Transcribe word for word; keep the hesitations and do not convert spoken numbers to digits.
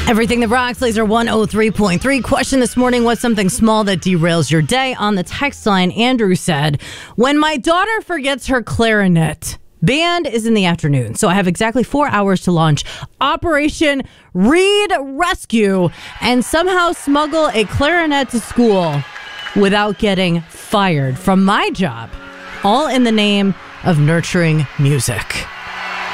Everything that rocks, Laser one oh three point three. Question this morning: what's something small that derails your day? On the text line, Andrew said, when my daughter forgets her clarinet. Band is in the afternoon, so I have exactly four hours to launch Operation Reed Rescue and somehow smuggle a clarinet to school without getting fired from my job, all in the name of nurturing music.